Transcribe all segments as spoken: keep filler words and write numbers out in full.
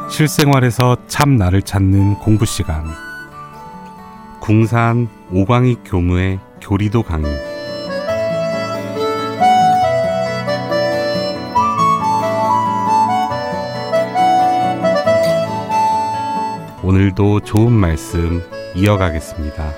실생활에서 참 나를 찾는 공부 시간. 궁산 오광익 교무의 교리도 강의. 오늘도 좋은 말씀 이어가겠습니다.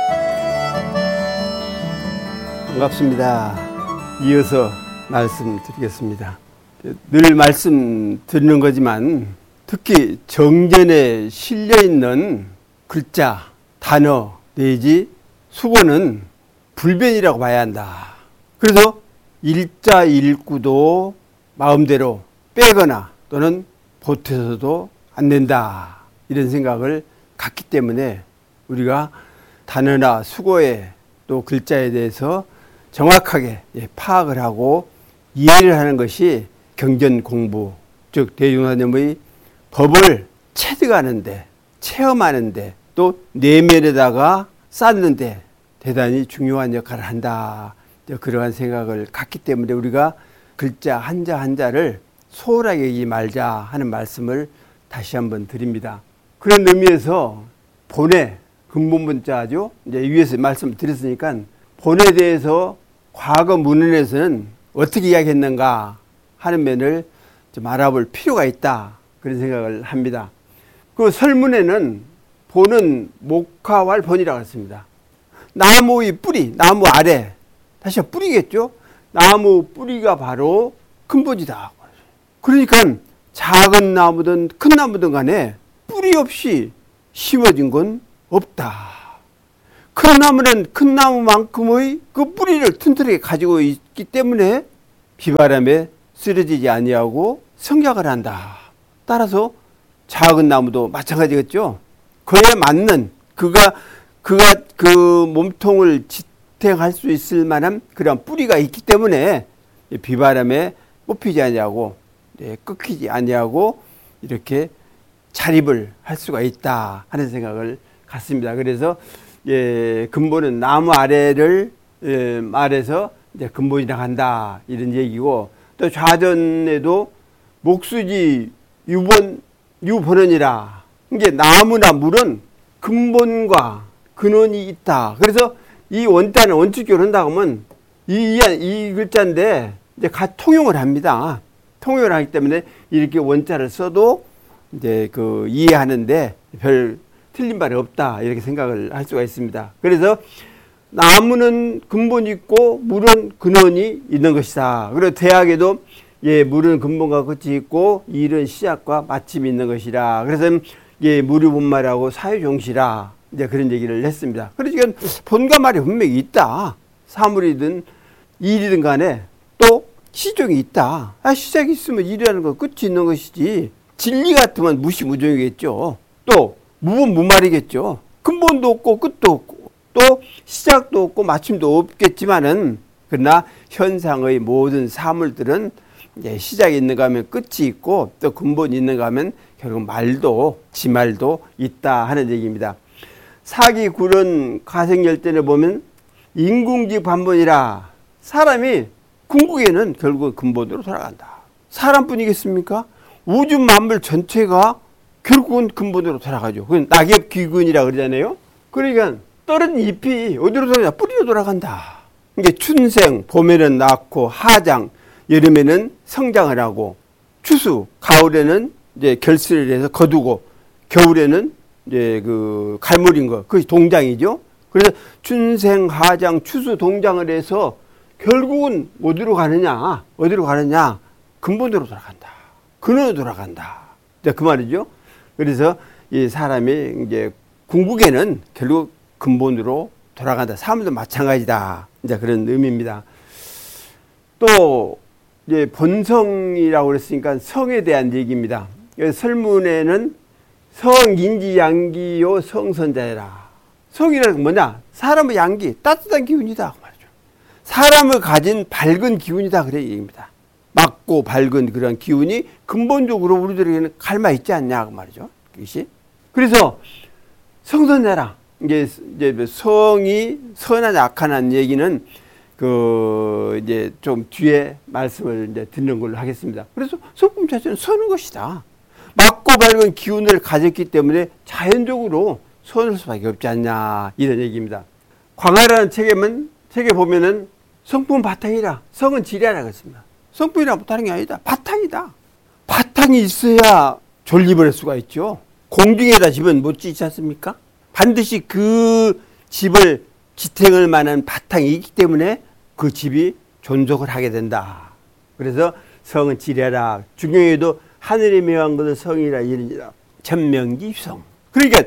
반갑습니다. 이어서 말씀드리겠습니다. 늘 말씀 드리는 거지만 특히 정전에 실려있는 글자, 단어 내지 수고는 불변이라고 봐야 한다. 그래서 일자 일구도 마음대로 빼거나 또는 보태서도 안 된다. 이런 생각을 갖기 때문에 우리가 단어나 수고에 또 글자에 대해서 정확하게 파악을 하고 이해를 하는 것이 경전 공부, 즉 대중사념의 법을 체득하는데, 체험하는데, 또 내면에다가 쌓는데 대단히 중요한 역할을 한다. 그러한 생각을 갖기 때문에 우리가 글자 한자 한자를 소홀하게 여기지 말자 하는 말씀을 다시 한번 드립니다. 그런 의미에서 본의 근본문자죠. 이제 위에서 말씀을 드렸으니까 본에 대해서 과거 문헌에서는 어떻게 이야기했는가 하는 면을 좀 알아볼 필요가 있다. 그런 생각을 합니다. 그 설문에는 본은 목화왈 본이라고 했습니다. 나무의 뿌리, 나무 아래, 다시 뿌리겠죠? 나무 뿌리가 바로 근본이다. 그러니까 작은 나무든 큰 나무든 간에 뿌리 없이 심어진 건 없다. 큰 나무는 큰 나무만큼의 그 뿌리를 튼튼하게 가지고 있기 때문에 비바람에 쓰러지지 아니하고 성장을 한다. 따라서 작은 나무도 마찬가지겠죠. 그에 맞는 그가 그가 그 몸통을 지탱할 수 있을 만한 그런 뿌리가 있기 때문에 비바람에 뽑히지 아니하고 꺾이지 아니하고 이렇게 자립을 할 수가 있다 하는 생각을 갖습니다. 그래서 예, 근본은 나무 아래를 예, 말해서 이제 근본이라 한다 이런 얘기고, 또 좌전에도 목수지 유본 유본원이라, 이게 나무나 물은 근본과 근원이 있다. 그래서 이 원자는 원칙적으로 한다고 하면 이, 이, 이 글자인데 이제 가 통용을 합니다. 통용을 하기 때문에 이렇게 원자를 써도 이제 그 이해하는데 별 틀린 말이 없다 이렇게 생각을 할 수가 있습니다. 그래서 나무는 근본이 있고 물은 근원이 있는 것이다. 그리고 대학에도 예, 물은 근본과 끝이 있고 일은 시작과 마침이 있는 것이라. 그래서 예, 물이 본말하고 사유종시라 이제 그런 얘기를 했습니다. 그러니까 본과 말이 분명히 있다. 사물이든 일이든 간에 또 시종이 있다. 아, 시작이 있으면 일이라는 건 끝이 있는 것이지. 진리 같으면 무시무종이겠죠. 또 무분무말이겠죠. 근본도 없고 끝도 없고 또 시작도 없고 마침도 없겠지만은, 그러나 현상의 모든 사물들은 이제 시작이 있는가 하면 끝이 있고 또 근본이 있는가 하면 결국 말도 지말도 있다 하는 얘기입니다. 사기 굴은 가생열전에 보면 인궁지 반본이라, 사람이 궁극에는 결국 근본으로 돌아간다. 사람뿐이겠습니까? 우주 만물 전체가 결국은 근본으로 돌아가죠. 그건 낙엽 귀근이라 그러잖아요. 그러니까 떨어진 잎이 어디로 돌아가냐? 뿌리로 돌아간다. 이게 춘생, 봄에는 낳고 하장, 여름에는 성장을 하고, 추수, 가을에는 이제 결실을 해서 거두고, 겨울에는 이제 그 갈무린 거, 그것이 동장이죠. 그래서 춘생, 하장, 추수, 동장을 해서 결국은 어디로 가느냐? 어디로 가느냐? 근본으로 돌아간다. 근원으로 돌아간다. 그 말이죠. 그래서 이 사람이 이제 궁극에는 결국 근본으로 돌아간다. 사물도 마찬가지다. 이제 그런 의미입니다. 또 이제 본성이라고 그랬으니까 성에 대한 얘기입니다. 설문에는 성인지 양기요 성선자여라. 성이라는 건 뭐냐? 사람의 양기, 따뜻한 기운이다. 그 말이죠. 사람을 가진 밝은 기운이다. 그런 얘기입니다. 맑고 밝은 그런 기운이 근본적으로 우리들에게는 갈마 있지 않냐. 그 말이죠. 그것이. 그래서 성선자라. 이게 이제 성이 선하냐 악하냐는 얘기는 그 이제 좀 뒤에 말씀을 이제 듣는 걸로 하겠습니다. 그래서 성품 자체는 선한 것이다. 맑고 좋고 밝은 기운을 가졌기 때문에 자연적으로 손을 수밖에 없지 않냐, 이런 얘기입니다. 광화라는 책에는, 책에 보면은 성품 바탕이라 성은 지리하라고 했습니다. 성품이랑 다른 게 아니다. 바탕이다. 바탕이 있어야 존립을 할 수가 있죠. 공중에다 집은 못 짓지 않습니까? 반드시 그 집을 지탱할 만한 바탕이 있기 때문에 그 집이 존속을 하게 된다. 그래서 성은 지뢰라. 중경에도 하늘에 명한 것은 성이라 이르니라. 천명기성. 그러니까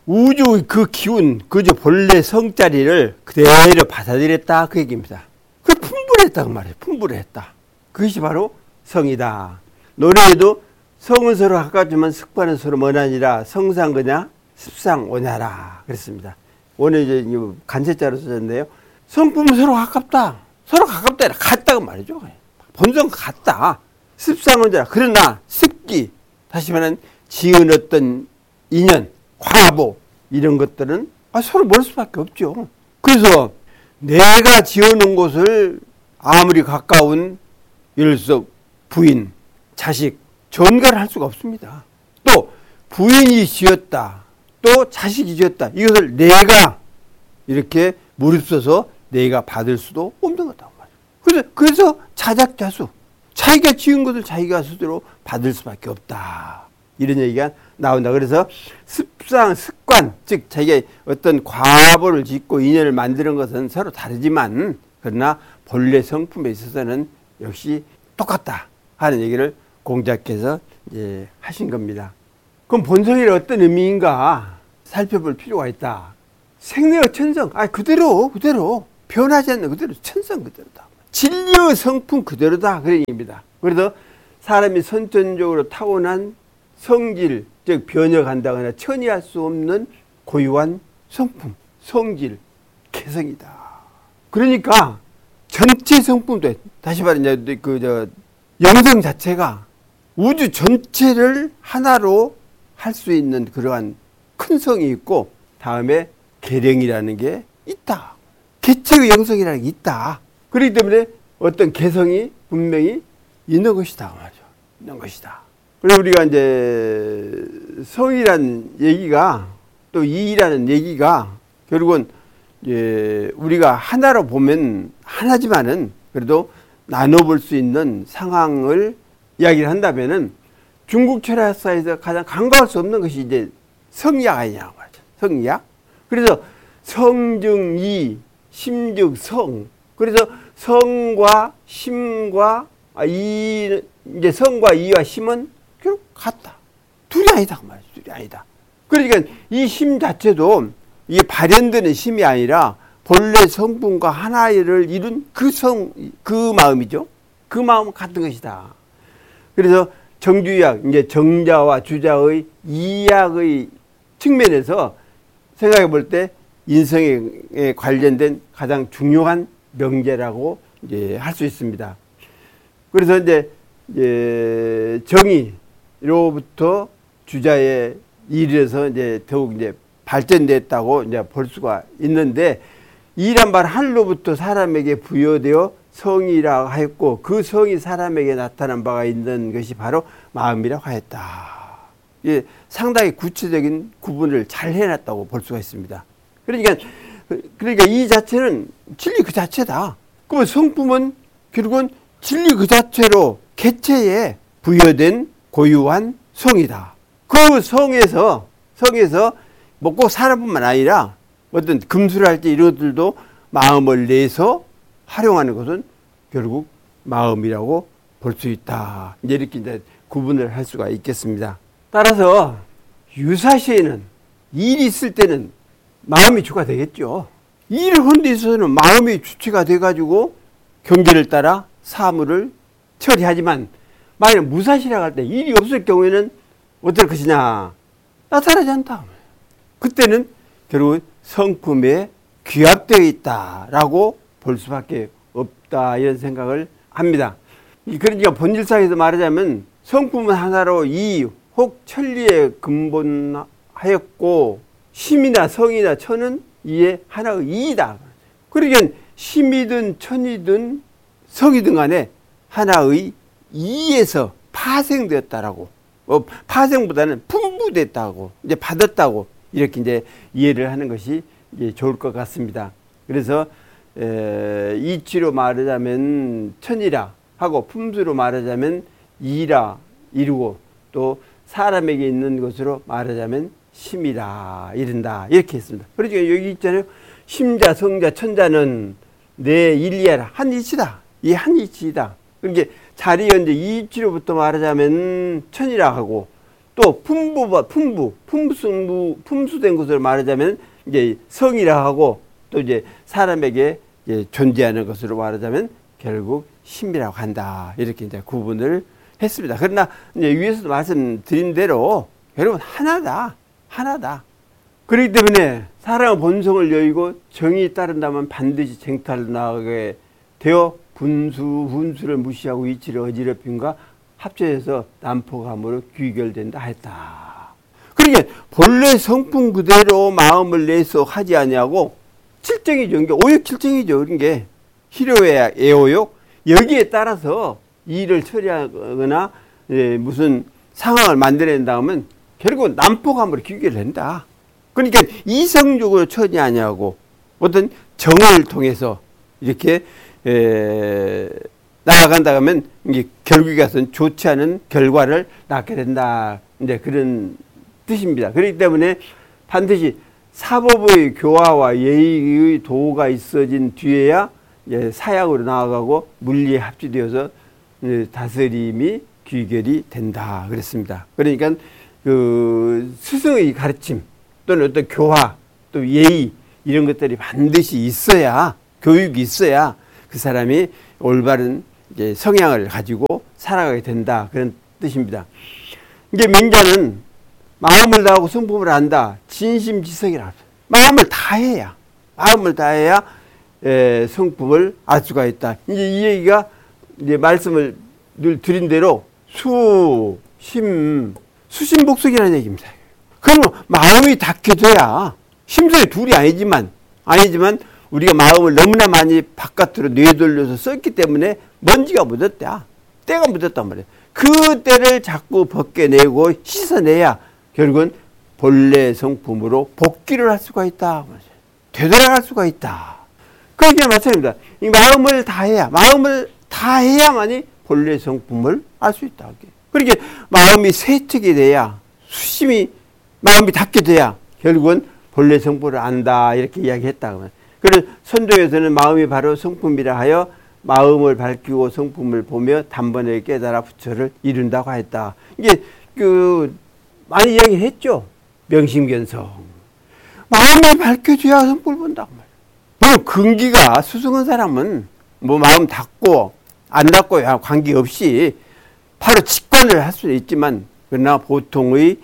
우주 그 기운, 그저 본래 성자리를 그대로 받아들였다, 그 얘기입니다. 그 풍부했다 그 말이에요. 풍부했다. 그것이 바로 성이다. 노래에도 성은 서로 가깝지만 습관은 서로 먼하니라. 성상 그냐 습상 오냐라 그랬습니다. 오늘 이제 간체자로 써졌는데요. 성품은 서로 가깝다. 서로 가깝다. 같다고 말이죠. 본성 같다. 습상 오냐라. 그러나 습기, 다시 말하면 지은 어떤 인연, 화보 이런 것들은 서로 멀 수밖에 없죠. 그래서 내가 지어놓은 곳을 아무리 가까운 예를 들어서 부인, 자식, 전가를 할 수가 없습니다. 또 부인이 지었다. 또 자식이 지었다. 이것을 내가 이렇게 무릅써서 내가 받을 수도 없는 거다. 그래서, 그래서 자작자수. 자기가 지은 것을 자기가 스스로 받을 수밖에 없다. 이런 얘기가 나온다. 그래서 습상, 습관, 즉 자기가 어떤 과보를 짓고 인연을 만드는 것은 서로 다르지만 그러나 본래 성품에 있어서는 역시 똑같다 하는 얘기를 공자께서 이제 하신 겁니다. 그럼 본성이란 어떤 의미인가 살펴볼 필요가 있다. 생내의 천성, 아 그대로 그대로 변하지 않는 그대로 천성 그대로다. 진리의 성품 그대로다 그런 얘기입니다. 그래서 사람이 선천적으로 타고난 성질, 즉 변혁한다거나 천이할 수 없는 고유한 성품, 성질, 개성이다. 그러니까 전체 성품도 다시 말하면 그 저 영성 자체가 우주 전체를 하나로 할 수 있는 그러한 큰 성이 있고 다음에 계령이라는 게 있다. 개체의 영성이라는 게 있다. 그렇기 때문에 어떤 개성이 분명히 있는 것이다 말이죠. 있는 것이다. 그리고 우리가 이제 성이라는 얘기가 또 이라는 얘기가 결국은 이제 우리가 하나로 보면 하나지만은 그래도 나눠볼 수 있는 상황을 이야기를 한다면은 중국 철학사에서 가장 간과할 수 없는 것이 이제 성이학 아니냐고 말이죠. 성이학. 그래서 성증이, 심즉성. 그래서 성과 심과 아, 이 이제 성과 이와 심은 결국 같다. 둘이 아니다 그 말이죠. 둘이 아니다. 그러니까 이 심 자체도 이게 발현되는 심이 아니라 본래 성분과 하나를 이룬 그 성, 그 마음이죠. 그 마음은 같은 것이다. 그래서 정주의학, 이제 정자와 주자의 이학의 측면에서 생각해 볼 때 인성에 관련된 가장 중요한 명제라고 이제 할 수 있습니다. 그래서 이제, 이제 정의로부터 주자에 이르러서 이제 더욱 이제 발전됐다고 이제 볼 수가 있는데 이란 말 하늘로부터 사람에게 부여되어 성이라고 하였고 그 성이 사람에게 나타난 바가 있는 것이 바로 마음이라고 하였다. 예, 상당히 구체적인 구분을 잘 해놨다고 볼 수가 있습니다. 그러니까 그러니까 이 자체는 진리 그 자체다. 그러면 성품은 결국은 진리 그 자체로 개체에 부여된 고유한 성이다. 그 성에서 성에서 뭐 꼭 사람뿐만 아니라 어떤 금수를 할 때 이런 것들도 마음을 내서 활용하는 것은 결국 마음이라고 볼 수 있다. 이제 이렇게 이제 구분을 할 수가 있겠습니다. 따라서 유사시에는 일이 있을 때는 마음이 주가 되겠죠. 일을 하는 데 있어서는 마음이 주체가 돼가지고 경계를 따라 사물을 처리하지만 만약 무사시라고 할 때 일이 없을 경우에는 어떨 것이냐. 나타나지 않다. 그때는 결국 성품에 귀합되어 있다라고 볼 수밖에 없다 이런 생각을 합니다. 그러니까 본질상에서 말하자면 성품은 하나로 이 혹 천리에 근본하였고 심이나 성이나 천은 이에 하나의 이이다. 그러니까 심이든 천이든 성이든 간에 하나의 이에서 파생되었다라고 어, 파생보다는 풍부됐다고, 이제 받았다고, 이렇게 이제 이해를 하는 것이 이제 좋을 것 같습니다. 그래서, 에, 이치로 말하자면 천이라 하고, 품수로 말하자면 이라 이루고, 또 사람에게 있는 것으로 말하자면 심이라 이른다. 이렇게 했습니다. 그러니까 여기 있잖아요. 심자, 성자, 천자는 내 일리하라. 한 이치다. 이 한 이치이다. 그러니까 자리 현재 이치로부터 말하자면 천이라 하고, 또 품부, 품부, 품수, 품수된 것으로 말하자면 이제 성이라 하고, 또 이제 사람에게 이제 존재하는 것으로 말하자면 결국 심이라고 한다. 이렇게 이제 구분을 했습니다. 그러나 이제 위에서도 말씀드린 대로 여러분 하나다. 하나다. 그렇기 때문에 사람의 본성을 여의고 정의에 따른다면 반드시 쟁탈로 나가게 되어 분수, 훈수를 무시하고 이치를 어지럽힘과 합쳐져서 난폭함으로 귀결된다 했다. 그러니까 본래 성품 그대로 마음을 내서 하지 아니하고 칠정이죠. 그러니까 오욕 칠정이죠. 그런 게 희료애약, 애호욕 여기에 따라서 일을 처리하거나 예, 무슨 상황을 만들어낸다 하면 결국은 난폭함으로 귀결된다. 그러니까 이성적으로 처리 아니하고 어떤 정을 통해서 이렇게 에, 나아간다 하면 이게 결국에 가서는 좋지 않은 결과를 낳게 된다. 이제 그런 뜻입니다. 그렇기 때문에 반드시 사법의 교화와 예의의 도가 있어진 뒤에야 이제 사약으로 나아가고 물리에 합치되어서 다스림이 귀결이 된다. 그랬습니다. 그러니까 그 스승의 가르침 또는 어떤 교화 또 예의 이런 것들이 반드시 있어야 교육이 있어야 그 사람이 올바른 이제 성향을 가지고 살아가게 된다. 그런 뜻입니다. 이게 명자는 마음을 다하고 성품을 안다. 진심지성이라. 마음을 다해야 마음을 다해야 에, 성품을 알 수가 있다. 이제 이 얘기가 이제 말씀을 늘 드린 대로 수, 심, 수심복석이라는 얘기입니다. 그러면 마음이 닿게 돼야 심성이 둘이 아니지만 아니지만 우리가 마음을 너무나 많이 바깥으로 내돌려서 썼기 때문에 먼지가 묻었다. 때가 묻었단 말이에요. 그 때를 자꾸 벗겨내고 씻어내야 결국은 본래 성품으로 복귀를 할 수가 있다. 되돌아갈 수가 있다. 그게 마찬가지입니다. 이 마음을 다해야 마음을 다해야만이 본래 성품을 알 수 있다. 그렇게 마음이 세척이 돼야 수심이 마음이 닿게 돼야 결국은 본래 성품을 안다. 이렇게 이야기했다. 그래서 선조에서는 마음이 바로 성품이라 하여 마음을 밝히고 성품을 보며 단번에 깨달아 부처를 이룬다고 했다. 이게 그 많이 이야기했죠. 명심견성. 마음이 밝혀져야 성품을 본다고 말이에요. 물론 근기가 수승한 사람은 뭐 마음 닫고 안 닫고 관계없이 바로 직관을 할 수는 있지만 그러나 보통의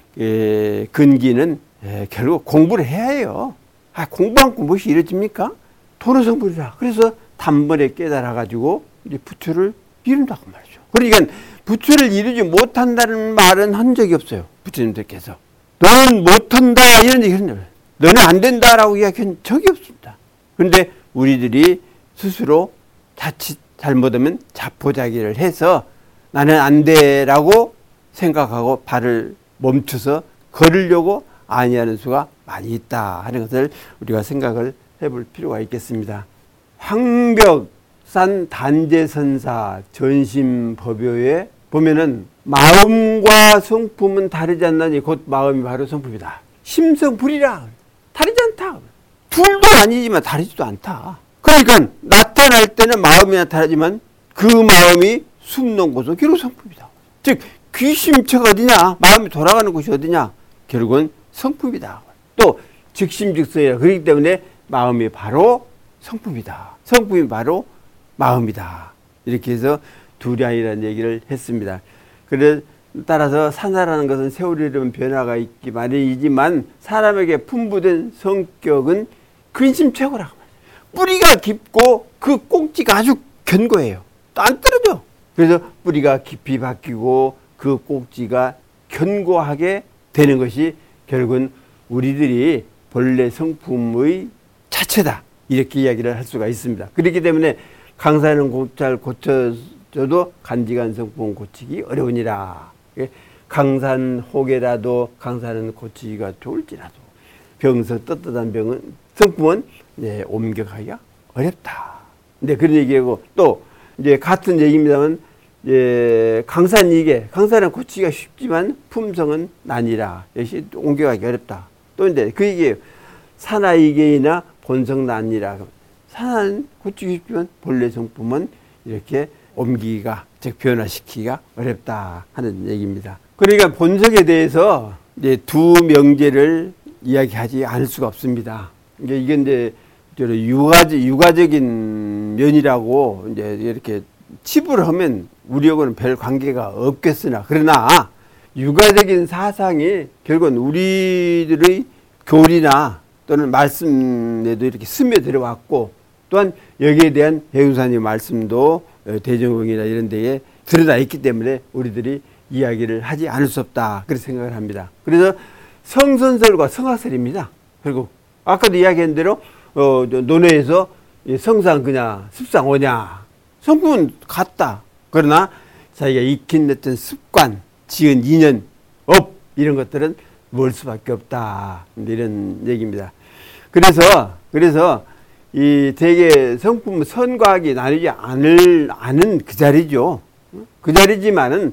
에, 근기는 에, 결국 공부를 해야 해요. 아, 공부 않고 무엇이 이루어집니까? 도로성불이라. 그래서 단번에 깨달아가지고 이제 부처를 이룬다고 말이죠. 그러니까 부처를 이루지 못한다는 말은 한 적이 없어요. 부처님들께서. 너는 못한다 이런 얘기 하는 거예요. 너는 안 된다라고 이야기한 적이 없습니다. 그런데 우리들이 스스로 자칫 잘못하면 자포자기를 해서 나는 안 돼라고 생각하고 발을 멈춰서 걸으려고 아니하는 수가 많이 있다 하는 것을 우리가 생각을 해볼 필요가 있겠습니다. 황벽산 단재선사 전심법요에 보면은 마음과 성품은 다르지 않나니 곧 마음이 바로 성품이다. 심성불이라 다르지 않다. 둘도 아니지만 다르지도 않다. 그러니까 나타날 때는 마음이 나타나지만 그 마음이 숨는 곳은 결국 성품이다. 즉 귀심처가 어디냐, 마음이 돌아가는 곳이 어디냐, 결국은 성품이다. 또 즉심즉성이라. 그렇기 때문에 마음이 바로 성품이다. 성품이 바로 마음이다. 이렇게 해서 둘이 아니라는 얘기를 했습니다. 그래 따라서 산사라는 것은 세월이 흐르면 변화가 있기 마련이지만 사람에게 풍부된 성격은 근심최고라고 말해요. 뿌리가 깊고 그 꼭지가 아주 견고해요. 또 안 떨어져. 그래서 뿌리가 깊이 박히고 그 꼭지가 견고하게 되는 것이 결국은 우리들이 본래 성품의 자체다. 이렇게 이야기를 할 수가 있습니다. 그렇기 때문에 강사는 곧잘 고쳐져도 간직한 성품 고치기 어려우니라. 강산 혹에라도 강산은 고치기가 좋을지라도 병성 떳떳한 병은 성품은 네, 옮겨가기가 어렵다. 근데 그런 얘기하고 또 이제 같은 얘기입니다만 예, 강산 이게 강산은 고치기가 쉽지만 품성은 난이라 역시 옮겨가기 어렵다. 또 이제 그 얘기예요. 산하이계이나 본성 난이라. 산하는 고치기 쉽지만 본래 성품은 이렇게 옮기기가 즉 변화시키기가 어렵다 하는 얘기입니다. 그러니까 본성에 대해서 이제 두 명제를 이야기하지 않을 수가 없습니다. 이게 이게 이제 육아적 육아적인 면이라고 이제 이렇게 치부를 하면 우리하고는 별 관계가 없겠으나 그러나 육아적인 사상이 결국은 우리들의 교리나 또는 말씀에도 이렇게 스며들어 왔고 또한 여기에 대한 배우사님 말씀도 대종경이나 이런 데에 드러나 있기 때문에 우리들이 이야기를 하지 않을 수 없다 그렇게 생각을 합니다. 그래서 성선설과 성악설입니다. 그리고 아까도 이야기한 대로 어, 논어에서 성상 그냐 습상 오냐 성품은 같다. 그러나 자기가 익힌 어떤 습관, 지은 인연, 업 이런 것들은 뭘 수밖에 없다 이런 얘기입니다. 그래서 그래서 이 대개 성품 선과 악이 나뉘지 않을 않은 그 자리죠. 그 자리지만은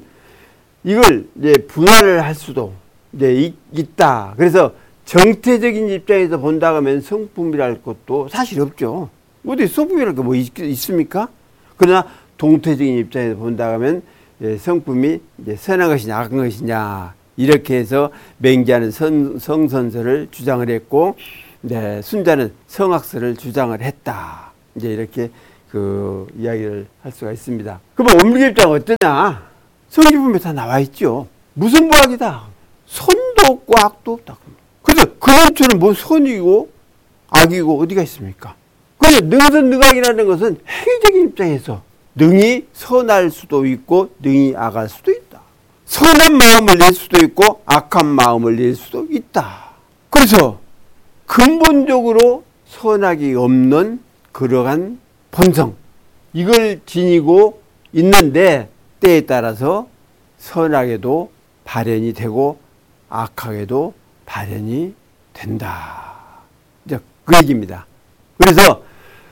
이걸 이제 분할을 할 수도 이제 있, 있다. 그래서 정태적인 입장에서 본다고 하면 성품이랄 것도 사실 없죠. 어디 성품이랄 거 뭐 있습니까? 그러나 동태적인 입장에서 본다고 하면 성품이 이제 선한 것이냐 악한 것이냐 이렇게 해서 맹자는 선, 성선설을 주장을 했고 네, 순자는 성악설을 주장을 했다. 이제 이렇게 그 이야기를 할 수가 있습니다. 그러면 옴리의 입장은 어떠냐? 성기품에 다 나와 있죠. 무슨 무악이다. 선도 없고 악도 없다. 그래서 그런처럼 뭐 선이고 악이고 어디가 있습니까? 그래서 능선 능악이라는 것은 행위적인 입장에서 능히 선할 수도 있고 능히 악할 수도 있다. 선한 마음을 낼 수도 있고 악한 마음을 낼 수도 있다. 그래서 근본적으로 선악이 없는 그러한 본성 이걸 지니고 있는데 때에 따라서 선악에도 발현이 되고 악하게도 발현이 된다. 이제 그 얘기입니다. 그래서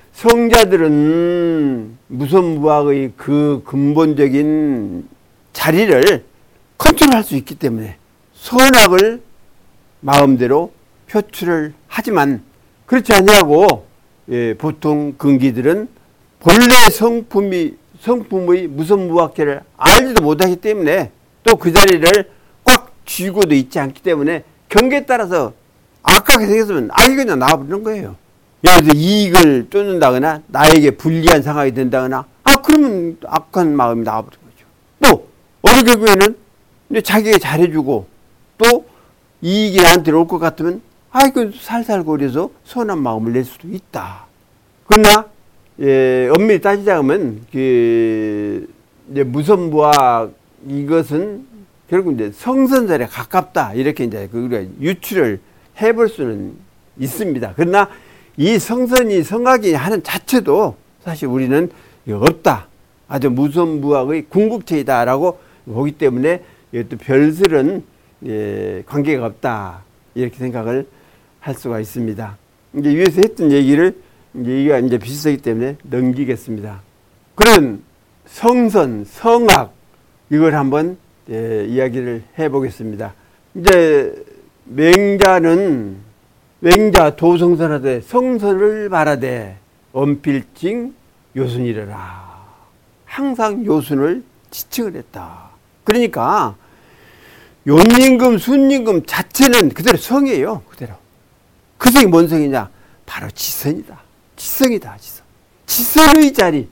성자들은 무선무악의 그 근본적인 자리를 컨트롤할 수 있기 때문에 선악을 마음대로 표출을 하지만 그렇지 아니하고 예, 보통 근기들은 본래 성품이 성품의 무선무악계를 알지도 못하기 때문에 또 그 자리를 꽉 쥐고도 있지 않기 때문에 경계에 따라서 악하게 생겼으면 악이 그냥 나와버리는 거예요. 예를 들어 이익을 쫓는다거나 나에게 불리한 상황이 된다거나 아 그러면 악한 마음이 나와버리는 거죠. 또 어느 경우에는 이제 자기가 잘해주고 또 이익이 나한테 올 것 같으면 아이고 살살거려서 선한 마음을 낼 수도 있다. 그러나 예, 엄밀히 따지자면 그 이제 무선무악 이것은 결국 이제 성선설에 가깝다 이렇게 이제 우리가 유추를 해볼 수는 있습니다. 그러나 이 성선이 성악이 하는 자체도 사실 우리는 없다. 아주 무선무악의 궁극체이다라고 보기 때문에 또 별설은 예, 관계가 없다 이렇게 생각을 할 수가 있습니다. 이제 위에서 했던 얘기를 이제 이가 이제 비슷하기 때문에 넘기겠습니다. 그런 성선, 성악 이걸 한번 예, 이야기를 해보겠습니다. 이제 맹자는 맹자 도성선하되 성선을 말하되 엄필징 요순이래라. 항상 요순을 지칭을 했다. 그러니까 요임금, 순임금 자체는 그대로 성이에요. 그대로. 그 성이 뭔 성이냐? 바로 지선이다. 지성이다. 지성. 지성의 자리에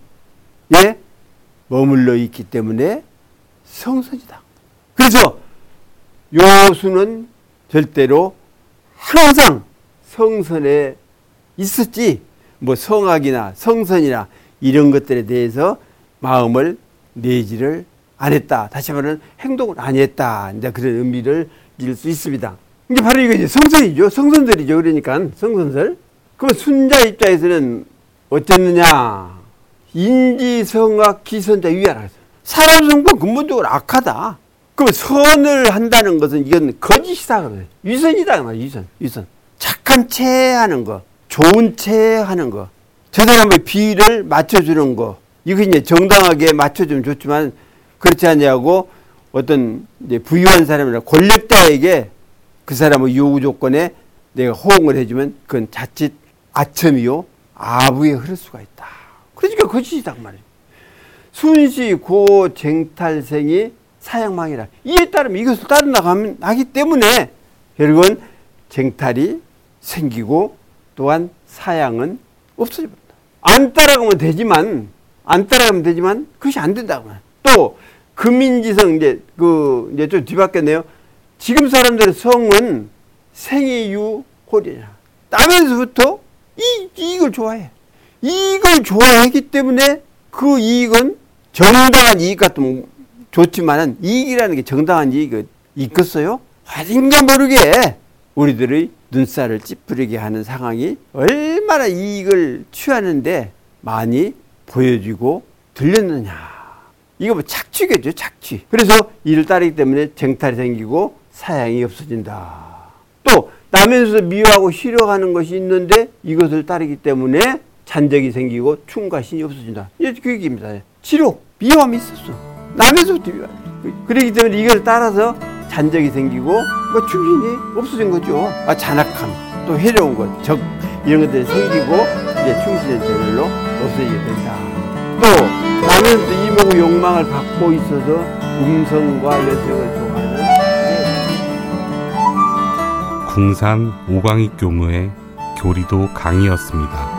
머물러 있기 때문에 성선이다. 그래서 요수는 절대로 항상 성선에 있었지 뭐 성악이나 성선이나 이런 것들에 대해서 마음을 내지를 안 했다. 다시 말하면 행동을 안 했다. 이제 그런 의미를 질 수 있습니다. 이게 바로 이거 이제 성선이죠. 성선설이죠. 그러니까 성선설. 그럼 순자 입장에서는 어쨌느냐? 인지성악 기선자 위하라. 사람 성품 근본적으로 악하다. 그럼 선을 한다는 것은 이건 거짓이다. 위선이다. 위선. 위선. 착한 채 하는 거. 좋은 채 하는 거. 저 사람의 비위를 맞춰주는 거. 이거 이제 정당하게 맞춰주면 좋지만 그렇지 않냐고 어떤 이제 부유한 사람이나 권력자에게 그 사람의 요구 조건에 내가 호응을 해주면 그건 자칫 아첨이요 아부에 흐를 수가 있다. 그러니까 거짓이다 그 말이에요. 순시 고 쟁탈생이 사양망이라. 이에 따르면 이것을 따르나 하기 때문에 결국은 쟁탈이 생기고 또한 사양은 없어집니다. 안 따라가면 되지만 안 따라가면 되지만 그것이 안 된다고. 또 금인지성 이제 그 이제 좀 뒤바뀌었네요. 지금 사람들의 성은 생이유홀이냐. 따면서부터 이 이익을 좋아해. 이익을 좋아하기 때문에 그 이익은 정당한 이익 같으면 좋지만은 이익이라는 게 정당한 이익이 있겠어요? 어딘가 모르게 우리들의 눈살을 찌푸리게 하는 상황이 얼마나 이익을 취하는데 많이 보여지고 들렸느냐. 이거 뭐 착취겠죠, 착취. 그래서 이를 따르기 때문에 쟁탈이 생기고 사양이 없어진다. 또 남에서 미워하고 싫어하는 것이 있는데 이것을 따르기 때문에 잔적이 생기고 충과신이 없어진다. 이게 그 얘기입니다. 지록, 미워함이 있었어. 남에서부터 미워함. 그렇기 때문에 이걸 따라서 잔적이 생기고 뭐 충신이 없어진 거죠. 아, 잔악함, 또 해로운 것, 적 이런 것들이 생기고 이제 충신의 제별로 없어지게 된다. 또 남에서부터 이모고 욕망을 받고 있어서 음성과 여성을 좋아하는 궁산 오광익 교무의 교리도 강이었습니다.